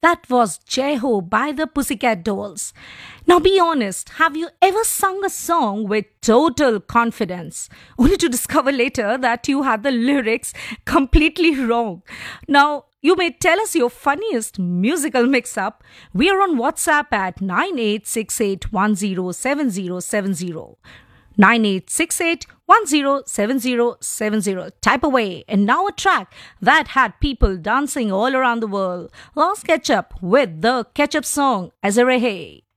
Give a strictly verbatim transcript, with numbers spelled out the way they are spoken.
That was Jai Ho by the Pussycat Dolls. Now be honest, have you ever sung a song with total confidence, only to discover later that you had the lyrics completely wrong? Now, you may tell us your funniest musical mix up. We are on WhatsApp at nine eight six eight one zero seven zero seven zero. nine eight six eight one zero seven zero seven zero. Type away. And now a track that had people dancing all around the world. Let's catch up with the catch up song Azarehe.